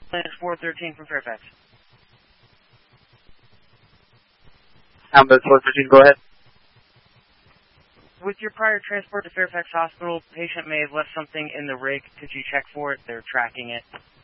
Ambulance 413 from Fairfax. Ambulance 413, go ahead. With your prior transport to Fairfax Hospital, patient may have left something in the rig. Could you check for it? They're tracking it.